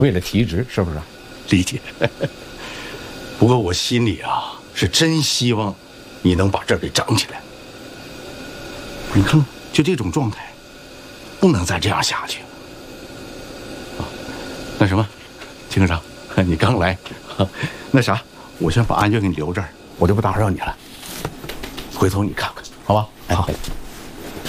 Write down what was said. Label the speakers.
Speaker 1: 为了提职，是不是？
Speaker 2: 理解。不过我心里啊是真希望你能把这儿给整起来。你看，就这种状态，不能再这样下去了。啊，那什么，秦科长，你刚来，那啥，我先把安娟给你留这儿，我就不打扰你了。回头你看看，好吧？
Speaker 1: 好。